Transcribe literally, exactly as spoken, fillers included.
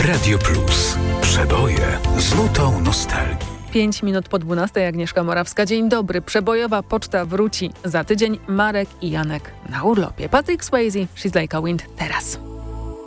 Radio Plus. Przeboje z nutą nostalgii. Pięć minut po dwunastej. Agnieszka Morawska. Dzień dobry. Przebojowa poczta wróci. Za tydzień Marek i Janek na urlopie. Patrick Swayze, She's Like a Wind teraz.